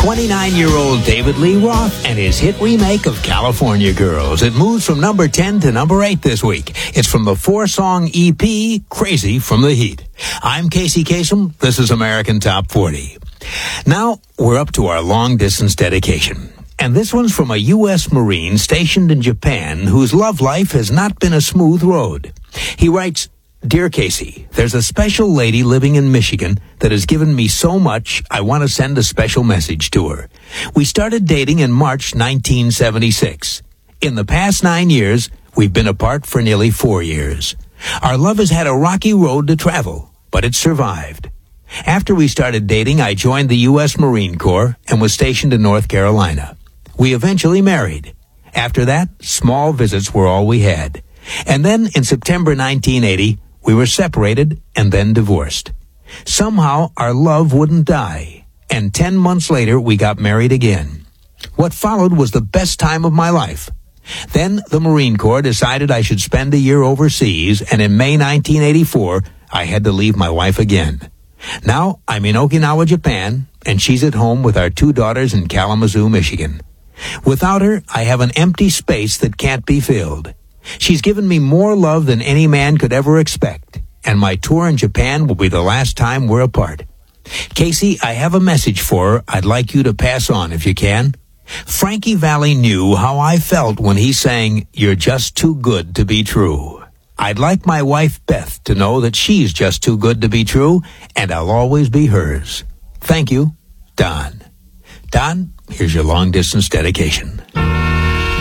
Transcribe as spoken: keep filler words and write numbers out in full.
twenty-nine-year-old David Lee Roth and his hit remake of California Girls. It moves from number ten to number eight this week. It's from the four-song E P, Crazy from the Heat. I'm Casey Kasem. This is American Top forty. Now, we're up to our long-distance dedication. And this one's from a U S Marine stationed in Japan whose love life has not been a smooth road. He writes, Dear Casey, there's a special lady living in Michigan that has given me so much, I want to send a special message to her. We started dating in March nineteen seventy-six. In the past nine years, we've been apart for nearly four years. Our love has had a rocky road to travel, but it survived. After we started dating, I joined the U S Marine Corps and was stationed in North Carolina. We eventually married. After that, small visits were all we had. And then in September nineteen eighty, we were separated and then divorced. Somehow, our love wouldn't die, and ten months later, we got married again. What followed was the best time of my life. Then the Marine Corps decided I should spend a year overseas, and in May nineteen eighty-four, I had to leave my wife again. Now, I'm in Okinawa, Japan, and she's at home with our two daughters in Kalamazoo, Michigan. Without her, I have an empty space that can't be filled. She's given me more love than any man could ever expect, and my tour in Japan will be the last time we're apart. Casey, I have a message for her I'd like you to pass on if you can. Frankie Valli knew how I felt when he sang, You're Just Too Good to Be True. I'd like my wife Beth to know that she's just too good to be true, and I'll always be hers. Thank you, Don. Don, here's your long-distance dedication.